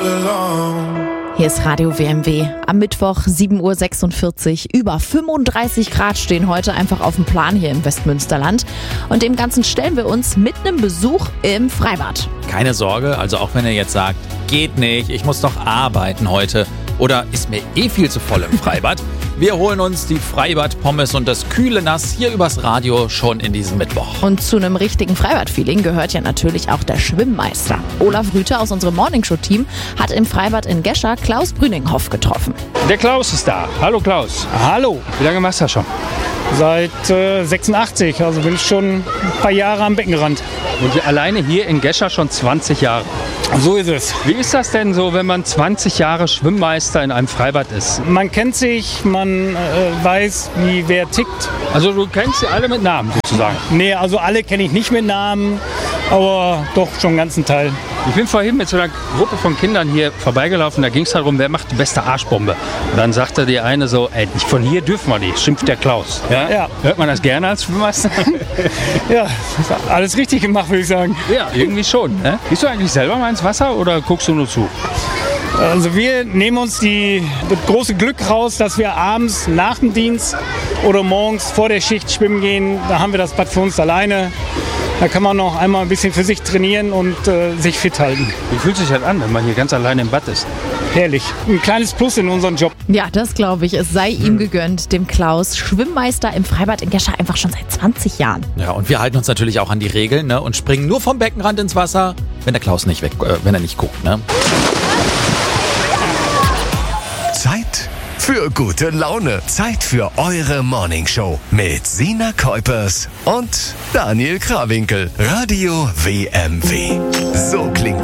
Hier ist Radio WMW. Am Mittwoch 7.46 Uhr. Über 35 Grad stehen heute einfach auf dem Plan hier im Westmünsterland. Und dem Ganzen stellen wir uns mit einem Besuch im Freibad. Keine Sorge, also auch wenn ihr jetzt sagt, geht nicht, ich muss doch arbeiten heute oder ist mir viel zu voll im Freibad. Wir holen uns die Freibad-Pommes und das kühle Nass hier übers Radio schon in diesem Mittwoch. Und zu einem richtigen Freibad-Feeling gehört ja natürlich auch der Schwimmmeister. Olaf Rüther aus unserem Morningshow-Team hat im Freibad in Gescher Klaus Brüninghoff getroffen. Der Klaus ist da. Hallo Klaus. Hallo. Wie lange machst du das schon? Seit 86, also bin ich schon ein paar Jahre am Beckenrand. Und alleine hier in Gescher schon 20 Jahre. So ist es. Wie ist das denn so, wenn man 20 Jahre Schwimmmeister in einem Freibad ist? Man kennt sich, man weiß, wie wer tickt. Also du kennst sie alle mit Namen sozusagen? Nee, also alle kenne ich nicht mit Namen, aber doch schon einen ganzen Teil. Ich bin vorhin mit so einer Gruppe von Kindern hier vorbeigelaufen, da ging es darum, wer macht die beste Arschbombe. Und dann sagte die eine so, ey, von hier dürfen wir nicht, schimpft der Klaus. Ja? Hört man das gerne als Schwimmmeister? Ja, alles richtig gemacht, würde ich sagen. Ja, irgendwie schon. Ne? Gehst du eigentlich selber mal ins Wasser oder guckst du nur zu? Also wir nehmen uns das große Glück raus, dass wir abends nach dem Dienst oder morgens vor der Schicht schwimmen gehen. Da haben wir das Bad für uns alleine. Da kann man noch einmal ein bisschen für sich trainieren und sich fit halten. Wie fühlt sich das an, wenn man hier ganz alleine im Bad ist? Herrlich. Ein kleines Plus in unserem Job. Ja, das glaube ich. Es sei ihm gegönnt, dem Klaus, Schwimmmeister im Freibad in Gescher, einfach schon seit 20 Jahren. Ja, und wir halten uns natürlich auch an die Regeln, ne, und springen nur vom Beckenrand ins Wasser, wenn der Klaus nicht wenn er nicht guckt. Ne? Zeit für gute Laune. Zeit für eure Morningshow mit Sina Kuipers und Daniel Krawinkel. Radio WMW. So klingt